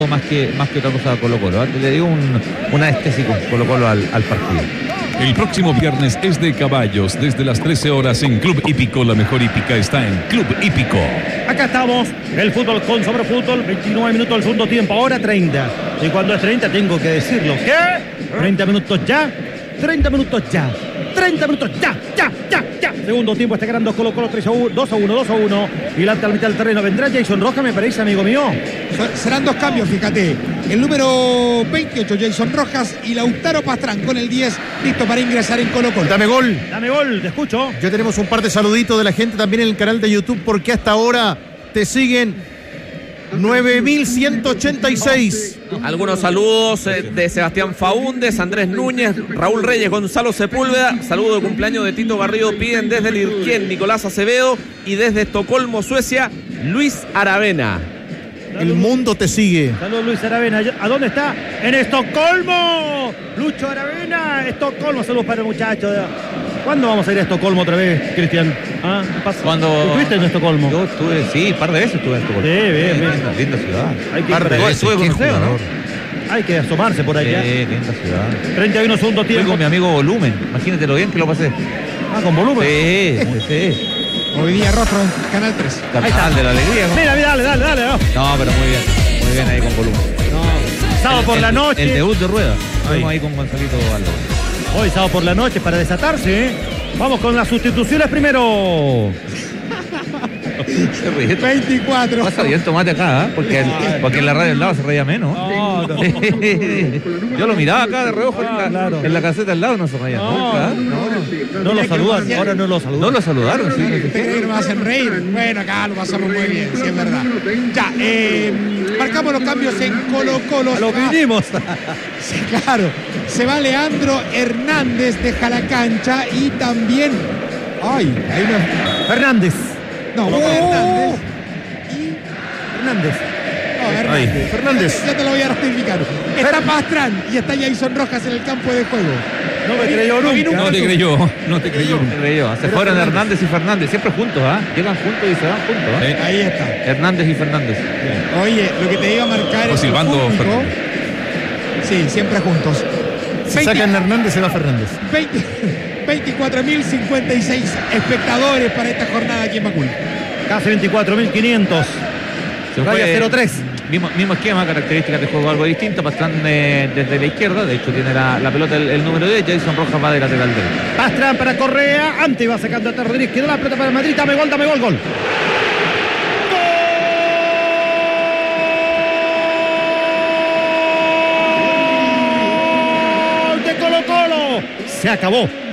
más que otra cosa a Colo Colo. Le dio un anestésico Colo Colo al partido. El próximo viernes es de caballos, desde las 13 horas en Club Hípico. La mejor hípica está en Club Hípico. Acá estamos, el fútbol con sobre fútbol, 29 minutos del segundo tiempo, ahora 30. Y cuando es 30 tengo que decirlo. ¿Qué? 30 minutos ya, 30 minutos ya, 30 minutos ya. Segundo tiempo está ganando Colo Colo 2-1. Y la mitad del terreno vendrá Jason Rojas, me parece, amigo mío. Serán dos cambios, fíjate. El número 28, Jason Rojas, y Lautaro Pastrán con el 10, listo para ingresar en Colo Colo. Dame gol, te escucho. Ya tenemos un par de saluditos de la gente también en el canal de YouTube, porque hasta ahora te siguen 9.186. Algunos saludos de Sebastián Faúndez, Andrés Núñez, Raúl Reyes, Gonzalo Sepúlveda. Saludo de cumpleaños de Tito Garrido piden desde Lirquén, Nicolás Acevedo, y desde Estocolmo, Suecia, Luis Aravena. El mundo te sigue. Saludos, Luis Aravena. ¿A dónde está? ¡En Estocolmo! Lucho Aravena, Estocolmo. Saludos para el muchacho. ¿Cuándo vamos a ir a Estocolmo otra vez, Cristian? ¿Ah? Cuando ¿Tú estuviste en Estocolmo? Yo estuve, sí, un par de veces estuve en Estocolmo. Sí, bien. Linda ciudad. Hay que, Estuve con usted, ¿no? Hay que asomarse por allá. Sí, linda ciudad. 31 segundo Fui tiempo. con mi amigo Volumen. Imagínate lo bien que lo pasé. Ah, con volumen. Sí. Hoy día rostro en Canal 3. Capital de la alegría, ¿no? Mira, dale. No, pero muy bien ahí con Volumen. Sábado por la noche. El debut de Rueda. Estuvimos ahí con Gonzalito Aldo. Hoy sábado por la noche para desatarse, ¿eh? Vamos con las sustituciones primero. 24. Pasa bien tomate acá, ¿eh? Porque en la radio al lado se reía menos. No. Yo lo miraba acá de reojo en la caseta al lado, no se reía nunca. No lo saludan, ahora no lo saludan. No lo saludaron, sí. Pero que no me hacen reír. Bueno, acá lo pasamos muy bien, sí es verdad. Ya, marcamos los cambios en Colo Colo. A lo que vinimos. Sí, claro. Se va Leandro Hernández, deja la cancha, y también... Ay, ahí no... Fernández. No, Hernández. Hernández. No, Hernández. Fernández. Ya te lo voy a ratificar. Está Pastrán y está Jason Rojas en el campo de juego. No me creyó nunca. No te creyó. Se fueron Hernández y Fernández, siempre juntos, ¿ah? Llegan juntos y se van juntos, ¿eh? Ahí está. Hernández y Fernández. Oye, lo que te iba a marcar es Silbando el público. Fernández. Sí, siempre juntos. Si sacan a Hernández, se va Fernández. 24.056 espectadores para esta jornada aquí en Macul. Casi 24.500. Raya 0-3. Mismo esquema, características de juego algo distintas. Pastrán desde la izquierda, de hecho tiene la pelota el número 10. Jason Rojas va de lateral derecho. Pastrán para Correa. Antes va sacando a Rodríguez. Quedó la pelota para Madrid. Dame gol. Gol de Colo Colo. Se acabó.